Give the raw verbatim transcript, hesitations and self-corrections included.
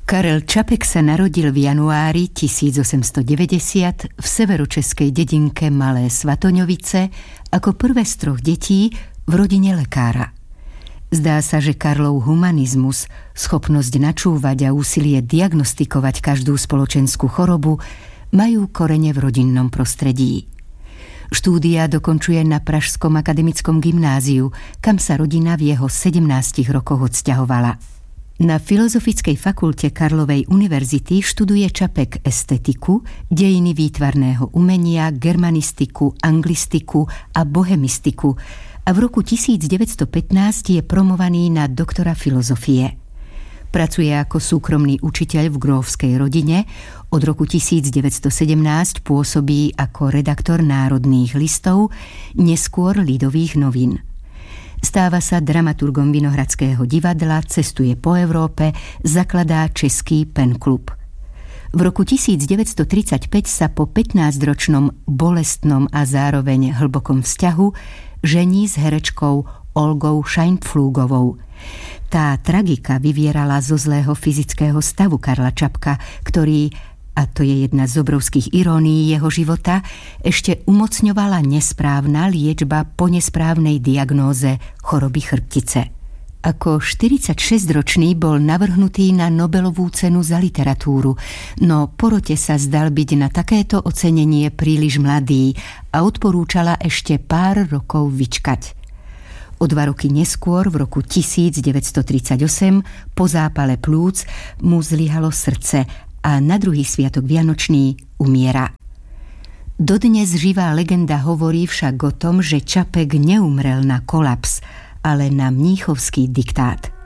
Karel Čapek sa narodil v januári tisícosemstodeväťdesiat v severočeskej dedinke Malé Svatoňovice ako prvé z troch detí v rodine lekára. Zdá sa, že Karlov humanizmus, schopnosť načúvať a úsilie diagnostikovať každú spoločenskú chorobu majú korene v rodinnom prostredí. Štúdia dokončuje na Pražskom akademickom gymnáziu, kam sa rodina v jeho sedemnástich rokoch odsťahovala. Na Filozofickej fakulte Karlovej univerzity študuje Čapek estetiku, dejiny výtvarného umenia, germanistiku, anglistiku a bohemistiku a v roku tisícdeväťstopätnásť je promovaný na doktora filozofie. Pracuje ako súkromný učiteľ v grófskej rodine, od roku tisícdeväťstosedemnásť pôsobí ako redaktor Národných listov, neskôr Lidových novín. Stáva sa dramaturgom Vinohradského divadla, cestuje po Európe, zakladá Český pen klub. V roku tisícdeväťstotridsaťpäť sa po pätnásťročnom bolestnom a zároveň hlbokom vzťahu žení s herečkou Olgou Scheinpflugovou. Tá tragika vyvierala zo zlého fyzického stavu Karla Čapka, ktorý, a to je jedna z obrovských irónií jeho života, ešte umocňovala nesprávna liečba po nesprávnej diagnóze choroby chrbtice. Ako štyridsaťšesťročný bol navrhnutý na Nobelovú cenu za literatúru, no porote sa zdal byť na takéto ocenenie príliš mladý a odporúčala ešte pár rokov vyčkať. O dva roky neskôr, v roku tisícdeväťstotridsaťosem, po zápale plúc mu zlyhalo srdce a na druhý sviatok vianočný umiera. Dodnes živá legenda hovorí však o tom, že Čapek neumrel na kolaps, ale na mníchovský diktát.